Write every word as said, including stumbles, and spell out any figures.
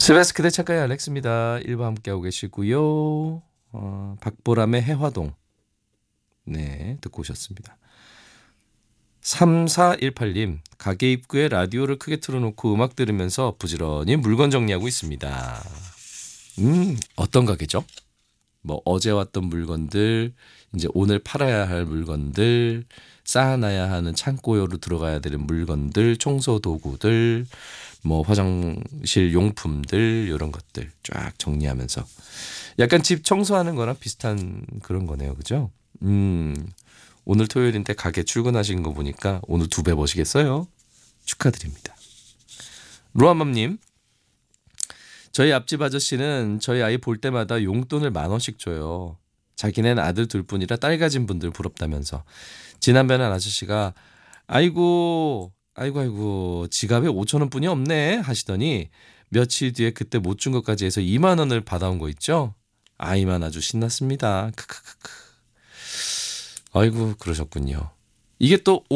스베스 그대 작가의 알렉스입니다. 일 부 함께하고 계시고요. 어, 박보람의 해화동 네 듣고 오셨습니다. 삼사일팔 님 가게 입구에 라디오를 크게 틀어놓고 음악 들으면서 부지런히 물건 정리하고 있습니다. 음 어떤 가게죠? 뭐 어제 왔던 물건들, 이제 오늘 팔아야 할 물건들, 쌓아놔야 하는 창고로 들어가야 되는 물건들, 청소 도구들, 뭐 화장실 용품들 이런 것들 쫙 정리하면서 약간 집 청소하는 거랑 비슷한 그런 거네요. 그죠? 음 오늘 토요일인데 가게 출근하신 거 보니까 오늘 두 배 버시겠어요? 축하드립니다. 루아맘님, 저희 앞집 아저씨는 저희 아이 볼 때마다 용돈을 만 원씩 줘요. 자기는 아들 둘뿐이라 딸 가진 분들 부럽다면서. 지난번에 아저씨가 아이고 아이고 아이고 지갑에 오천 원뿐이 없네 하시더니 며칠 뒤에 그때 못 준 것까지 해서 이만 원을 받아온 거 있죠. 아이만 아주 신났습니다. 크크크크. 아이고 그러셨군요. 이게 또